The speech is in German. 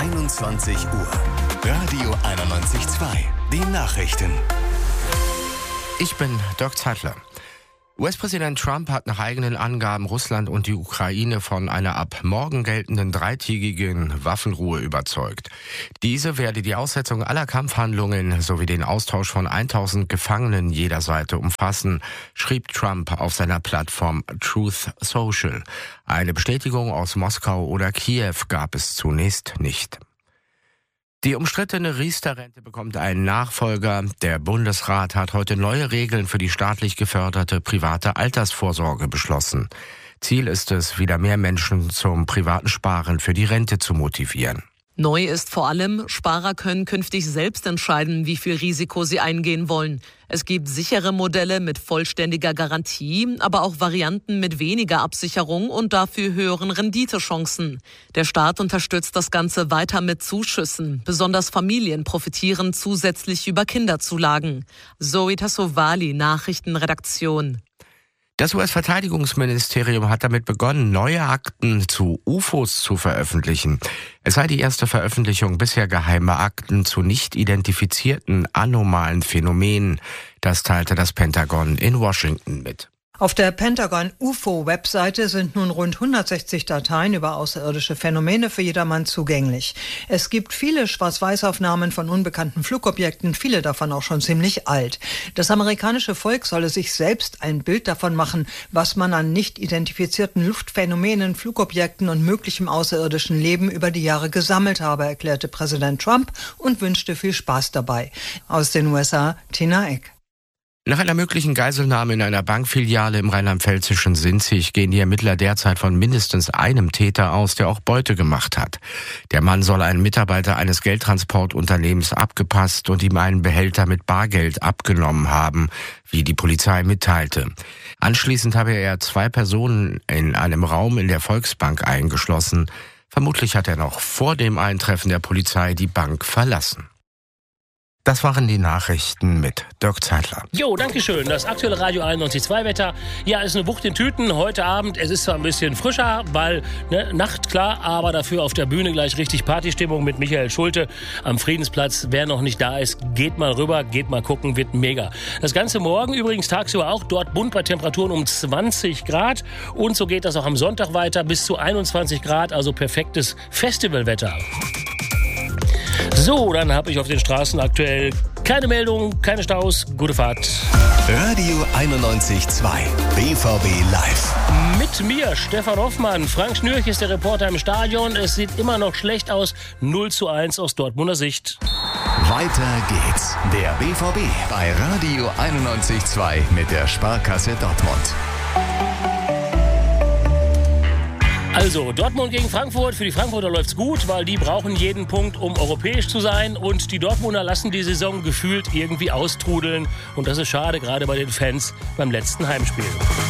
21 Uhr. Radio 91.2. Die Nachrichten. Ich bin Dirk Zeitler. US-Präsident Trump hat nach eigenen Angaben Russland und die Ukraine von einer ab morgen geltenden dreitägigen Waffenruhe überzeugt. Diese werde die Aussetzung aller Kampfhandlungen sowie den Austausch von 1000 Gefangenen jeder Seite umfassen, schrieb Trump auf seiner Plattform Truth Social. Eine Bestätigung aus Moskau oder Kiew gab es zunächst nicht. Die umstrittene Riester-Rente bekommt einen Nachfolger. Der Bundesrat hat heute neue Regeln für die staatlich geförderte private Altersvorsorge beschlossen. Ziel ist es, wieder mehr Menschen zum privaten Sparen für die Rente zu motivieren. Neu ist vor allem, Sparer können künftig selbst entscheiden, wie viel Risiko sie eingehen wollen. Es gibt sichere Modelle mit vollständiger Garantie, aber auch Varianten mit weniger Absicherung und dafür höheren Renditechancen. Der Staat unterstützt das Ganze weiter mit Zuschüssen. Besonders Familien profitieren zusätzlich über Kinderzulagen. Zoe Tassovali, Nachrichtenredaktion. Das US-Verteidigungsministerium hat damit begonnen, neue Akten zu UFOs zu veröffentlichen. Es sei die erste Veröffentlichung bisher geheimer Akten zu nicht identifizierten anomalen Phänomenen. Das teilte das Pentagon in Washington mit. Auf der Pentagon-UFO-Webseite sind nun rund 160 Dateien über außerirdische Phänomene für jedermann zugänglich. Es gibt viele Schwarz-Weiß-Aufnahmen von unbekannten Flugobjekten, viele davon auch schon ziemlich alt. Das amerikanische Volk solle sich selbst ein Bild davon machen, was man an nicht identifizierten Luftphänomenen, Flugobjekten und möglichem außerirdischen Leben über die Jahre gesammelt habe, erklärte Präsident Trump und wünschte viel Spaß dabei. Aus den USA, Tina Eck. Nach einer möglichen Geiselnahme in einer Bankfiliale im rheinland-pfälzischen Sinzig gehen die Ermittler derzeit von mindestens einem Täter aus, der auch Beute gemacht hat. Der Mann soll einen Mitarbeiter eines Geldtransportunternehmens abgepasst und ihm einen Behälter mit Bargeld abgenommen haben, wie die Polizei mitteilte. Anschließend habe er 2 Personen in einem Raum in der Volksbank eingeschlossen. Vermutlich hat er noch vor dem Eintreffen der Polizei die Bank verlassen. Das waren die Nachrichten mit Dirk Zeitler. Jo, dankeschön. Das aktuelle Radio 91.2 Wetter. Ja, ist eine Wucht in Tüten. Heute Abend, es ist zwar ein bisschen frischer, weil Nacht klar, aber dafür auf der Bühne gleich richtig Partystimmung mit Michael Schulte am Friedensplatz. Wer noch nicht da ist, geht mal rüber, geht mal gucken, wird mega. Das Ganze morgen übrigens tagsüber auch dort bunt bei Temperaturen um 20 Grad. Und so geht das auch am Sonntag weiter bis zu 21 Grad, also perfektes Festivalwetter. So, dann habe ich auf den Straßen aktuell keine Meldung, keine Staus. Gute Fahrt. Radio 91.2. BVB Live. Mit mir, Stefan Hoffmann. Frank Schnürch ist der Reporter im Stadion. Es sieht immer noch schlecht aus. 0:1 aus Dortmunder Sicht. Weiter geht's. Der BVB bei Radio 91.2 mit der Sparkasse Dortmund. Also, Dortmund gegen Frankfurt. Für die Frankfurter läuft's gut, weil die brauchen jeden Punkt, um europäisch zu sein. Und die Dortmunder lassen die Saison gefühlt irgendwie austrudeln. Und das ist schade, gerade bei den Fans beim letzten Heimspiel.